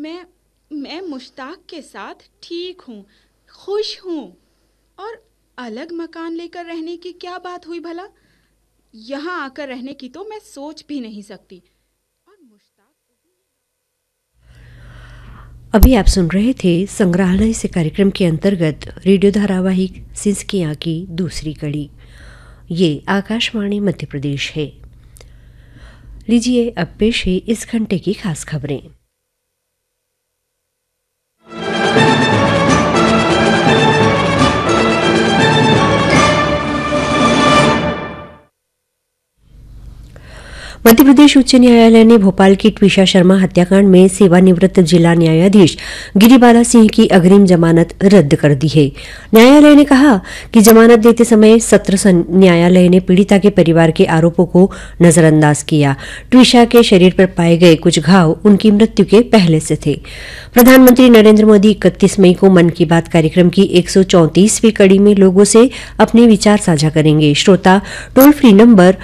मैं मैं मुश्ताक के साथ ठीक हूँ, खुश हूँ। और अलग मकान लेकर रहने की क्या बात हुई भला? यहाँ आकर रहने की तो मैं सोच भी नहीं सकती। और मुश्ताक अभी आप सुन रहे थे संग्रहालय से कार्यक्रम के अंतर्गत रेडियो धारावाहिक सिंचकियां की दूसरी कड़ी। ये आकाशवाणी मध्य प्रदेश है। लीजिए अब पेश है इस घंटे की खास खबरें। मध्य प्रदेश उच्च न्यायालय ने भोपाल की ट्विशा शर्मा हत्याकांड में सेवानिवृत्त जिला न्यायाधीश गिरिबाला सिंह की अग्रिम जमानत रद्द कर दी है। न्यायालय ने कहा कि जमानत देते समय सत्र न्यायालय ने पीड़िता के परिवार के आरोपों को नजरअंदाज किया। ट्विशा के शरीर पर पाए गए कुछ घाव उनकी मृत्यु के पहले से थे। प्रधानमंत्री नरेंद्र मोदी 31 मई को मन की बात कार्यक्रम की 134वीं कड़ी में लोगों से अपने विचार साझा करेंगे। श्रोता टोल फ्री नंबर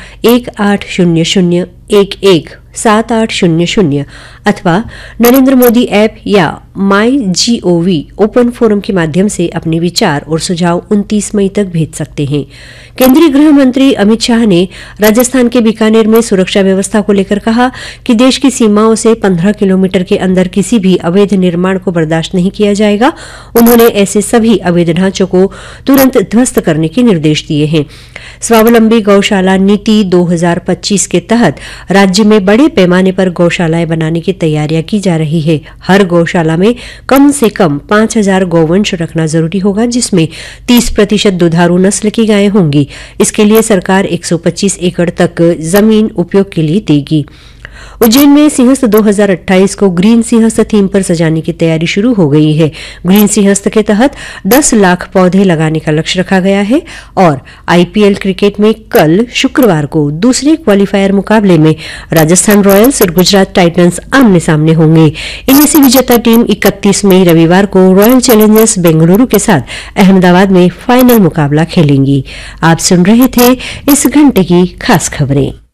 1800-11-7800 अथवा नरेंद्र मोदी ऐप या MyGOV ओपन फोरम के माध्यम से अपने विचार और सुझाव 29 मई तक भेज सकते हैं। केंद्रीय गृह मंत्री अमित शाह ने राजस्थान के बीकानेर में सुरक्षा व्यवस्था को लेकर कहा कि देश की सीमाओं से 15 किलोमीटर के अंदर किसी भी अवैध निर्माण को बर्दाश्त नहीं किया जाएगा। उन्होंने ऐसे सभी अवैध ढांचों को तुरंत ध्वस्त करने के निर्देश दिए हैं। स्वावलंबी गौशाला नीति 2025 के तहत राज्य में बड़े पैमाने पर गौशालाएं बनाने की तैयारियां की जा रही है। हर गौशाला में कम से कम 5000 गौवंश रखना जरूरी होगा, जिसमें 30% दुधारू नस्ल की गायें होंगी। इसके लिए सरकार 125 एकड़ तक जमीन उपयोग के लिए देगी। उज्जैन में सिंहस्थ 2028 को ग्रीन सिंहस्थ थीम पर सजाने की तैयारी शुरू हो गई है। ग्रीन सिंहस्थ के तहत 10 लाख पौधे लगाने का लक्ष्य रखा गया है। और आईपीएल क्रिकेट में कल शुक्रवार को दूसरे क्वालीफायर मुकाबले में राजस्थान रॉयल्स और गुजरात टाइटंस आमने सामने होंगे। इनमें से विजेता टीम 31 मई रविवार को रॉयल चैलेंजर्स बेंगलुरु के साथ अहमदाबाद में फाइनल मुकाबला खेलेंगी। आप सुन रहे थे इस घंटे की खास खबरें।